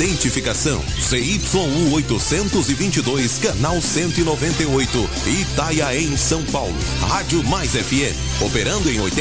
Identificação ZYU 822, canal 198, Itaiaém, São Paulo. Rádio Mais FM, operando em